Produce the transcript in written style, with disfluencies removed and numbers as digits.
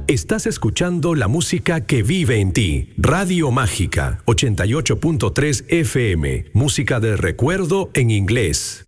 Estás escuchando la música que vive en ti. Radio Mágica, 88.3 FM. Música del recuerdo en inglés.